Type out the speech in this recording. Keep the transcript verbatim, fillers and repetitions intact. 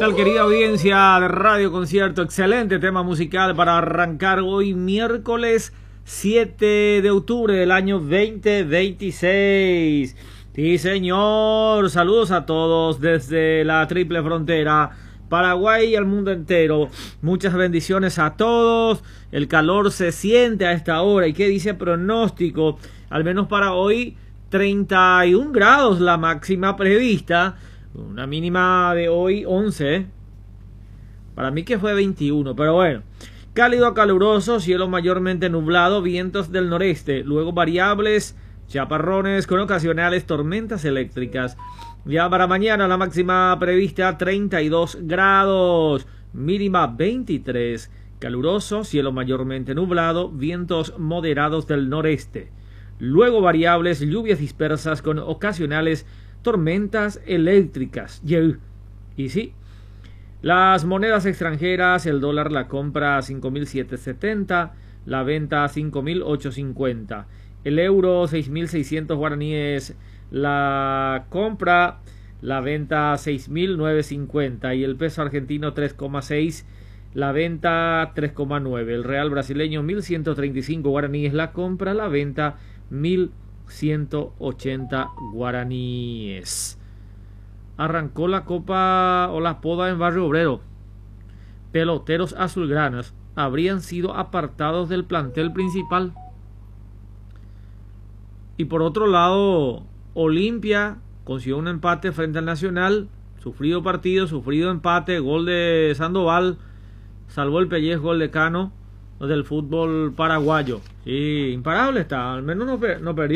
tal, querida audiencia de Radio Concierto? Excelente tema musical para arrancar hoy miércoles siete de octubre del año veinte veintiséis. Sí, señor. Saludos a todos desde la triple frontera, Paraguay y al mundo entero. Muchas bendiciones a todos. El calor se siente a esta hora. ¿Y qué dice el pronóstico? Al menos para hoy, treinta y un grados la máxima prevista. Una mínima de hoy once. Para mí que fue veintiuno, pero bueno. Cálido a caluroso, cielo mayormente nublado, vientos del noreste, luego variables, chaparrones con ocasionales tormentas eléctricas. Ya para mañana la máxima prevista treinta y dos grados, mínima veintitrés. Caluroso, cielo mayormente nublado, vientos moderados del noreste. Luego variables, lluvias dispersas con ocasionales tormentas eléctricas. Y sí, las monedas extranjeras, el dólar la compra a cinco mil setecientos setenta, la venta a cinco mil ochocientos cincuenta. El euro seis mil seiscientos guaraníes la compra, la venta a seis mil novecientos cincuenta. Y el peso argentino tres coma seis, la venta tres coma nueve. El real brasileño mil ciento treinta y cinco guaraníes la compra, la venta mil ciento ochenta guaraníes. Arrancó la copa o la poda en Barrio Obrero. Peloteros azulgranas habrían sido apartados del plantel principal. Y por otro lado, Olimpia consiguió un empate frente al Nacional. Sufrido partido, sufrido empate, gol de Sandoval, salvó el pellejo, gol de Cano del fútbol paraguayo. Sí, imparable está, al menos no, no perdió.